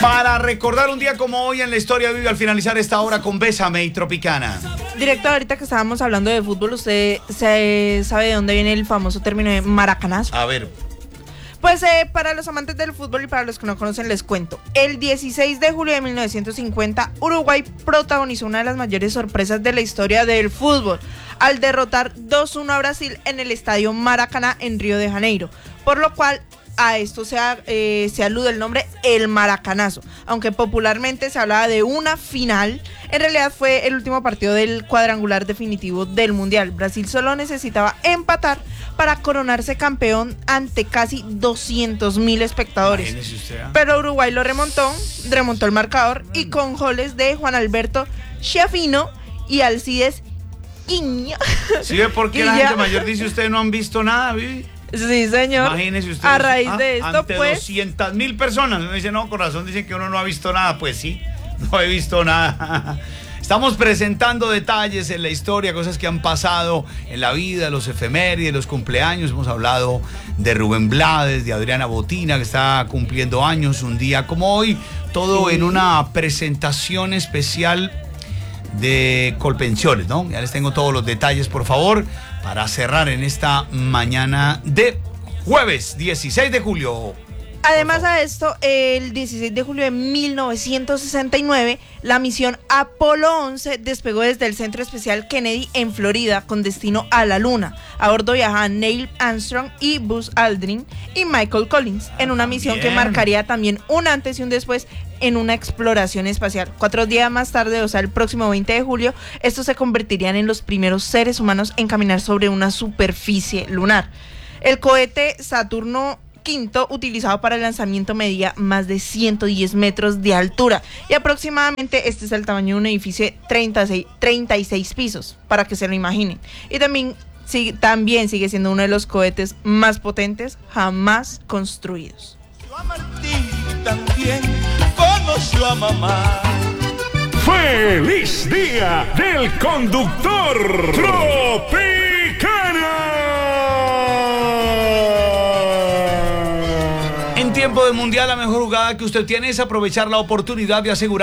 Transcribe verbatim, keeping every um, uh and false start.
Para recordar un día como hoy en la historia vive al finalizar esta hora con Bésame y Tropicana. Director, ahorita que estábamos hablando de fútbol, ¿usted se sabe de dónde viene el famoso término de maracanazo? A ver. Pues eh, para los amantes del fútbol y para los que no conocen les cuento. El dieciséis de julio de mil novecientos cincuenta, Uruguay protagonizó una de las mayores sorpresas de la historia del fútbol al derrotar dos uno a Brasil en el estadio Maracaná en Río de Janeiro, por lo cual a esto se, eh, se alude el nombre El Maracanazo. Aunque popularmente se hablaba de una final, en realidad fue el último partido del cuadrangular definitivo del Mundial. Brasil solo necesitaba empatar para coronarse campeón ante casi doscientos mil espectadores. Usted, ¿eh? Pero Uruguay lo remontó, remontó el marcador y con goles de Juan Alberto Schiaffino y Alcides Iño. ¿Sí ve por qué la gente mayor dice ustedes no han visto nada, Vivi? Sí, señor. Imagínese usted. A raíz ah, de esto, ante pues. doscientas mil personas. Uno dice, no, con razón dicen que uno no ha visto nada. Pues sí, no he visto nada. Estamos presentando detalles en la historia, cosas que han pasado en la vida, los efemérides, los cumpleaños. Hemos hablado de Rubén Blades, de Adriana Botina, que está cumpliendo años un día como hoy. Todo sí. En una presentación especial de Colpensiones, ¿no? Ya les tengo todos los detalles, por favor, para cerrar en esta mañana de jueves dieciséis de julio. Además a esto, el dieciséis de julio de mil novecientos sesenta y nueve, la misión Apolo once despegó desde el Centro Espacial Kennedy en Florida con destino a la Luna. A bordo viajaban Neil Armstrong y Buzz Aldrin y Michael Collins en una misión Bien. que marcaría también un antes y un después en una exploración espacial. Cuatro días más tarde, o sea, el próximo veinte de julio, estos se convertirían en los primeros seres humanos en caminar sobre una superficie lunar. El cohete Saturno quinto, utilizado para el lanzamiento, medía más de ciento diez metros de altura y aproximadamente este es el tamaño de un edificio de treinta y seis pisos, para que se lo imaginen. Y también, sí, también sigue siendo uno de los cohetes más potentes jamás construidos. A Martín también conoció a mamá. ¡Feliz Día del Conductor Tropicana! En tiempo de mundial, la mejor jugada que usted tiene es aprovechar la oportunidad de asegurar